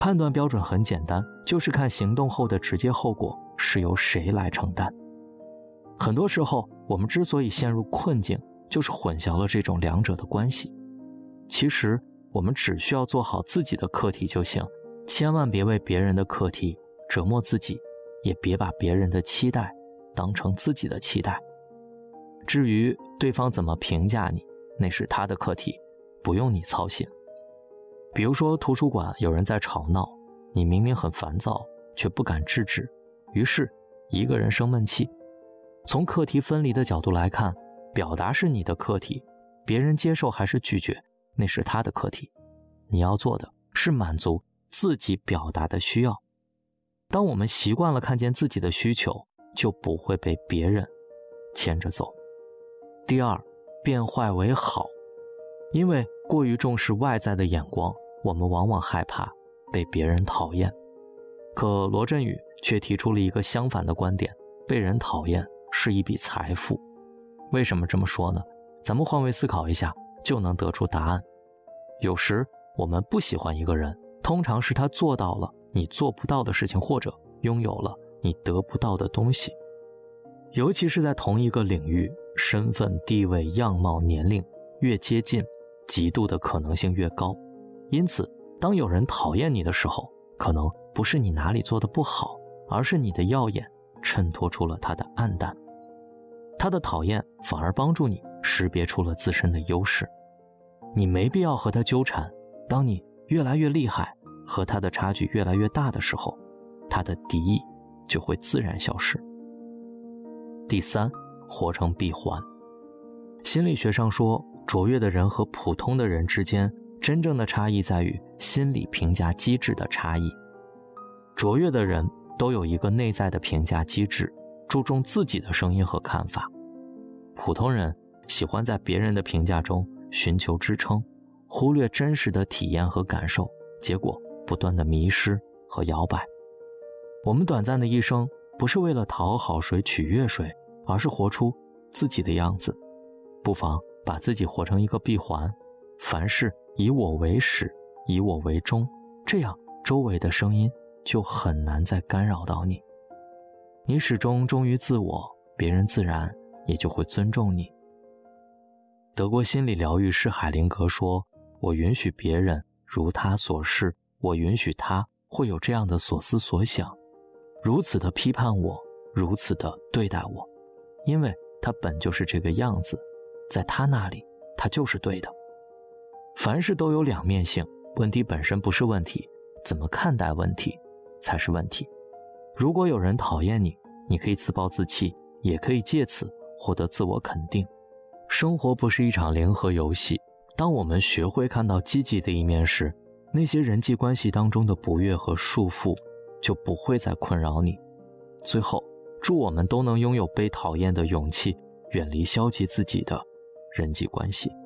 判断标准很简单，就是看行动后的直接后果是由谁来承担。很多时候，我们之所以陷入困境，就是混淆了这种两者的关系。其实，我们只需要做好自己的课题就行，千万别为别人的课题折磨自己，也别把别人的期待当成自己的期待。至于对方怎么评价你，那是他的课题，不用你操心。比如说图书馆有人在吵闹，你明明很烦躁，却不敢制止，于是一个人生闷气。从课题分离的角度来看，表达是你的课题，别人接受还是拒绝，那是他的课题。你要做的是满足自己表达的需要。当我们习惯了看见自己的需求，就不会被别人牵着走。第二，变坏为好。因为过于重视外在的眼光，我们往往害怕被别人讨厌。可罗振宇却提出了一个相反的观点，被人讨厌是一笔财富。为什么这么说呢？咱们换位思考一下，就能得出答案。有时我们不喜欢一个人，通常是他做到了你做不到的事情，或者拥有了你得不到的东西。尤其是在同一个领域，身份、地位、样貌、年龄越接近，嫉妒的可能性越高。因此，当有人讨厌你的时候，可能不是你哪里做得不好，而是你的耀眼衬托出了他的暗淡。他的讨厌反而帮助你识别出了自身的优势。你没必要和他纠缠，当你越来越厉害，和他的差距越来越大的时候，他的敌意就会自然消失。第三，活成闭环。心理学上说，卓越的人和普通的人之间真正的差异在于心理评价机制的差异。卓越的人都有一个内在的评价机制，注重自己的声音和看法。普通人喜欢在别人的评价中寻求支撑，忽略真实的体验和感受，结果不断的迷失和摇摆。我们短暂的一生，不是为了讨好谁取悦谁，而是活出自己的样子。不妨把自己活成一个闭环，凡事以我为始，以我为终，这样周围的声音就很难再干扰到你。你始终忠于自我，别人自然也就会尊重你。德国心理疗愈师海灵格说，我允许别人如他所示，我允许他会有这样的所思所想，如此的批判我，如此的对待我，因为他本就是这个样子，在他那里他就是对的。凡事都有两面性，问题本身不是问题，怎么看待问题才是问题。如果有人讨厌你，你可以自暴自弃，也可以借此获得自我肯定。生活不是一场零和游戏，当我们学会看到积极的一面时，那些人际关系当中的不悦和束缚就不会再困扰你。最后，祝我们都能拥有被讨厌的勇气，远离消极自己的人际关系。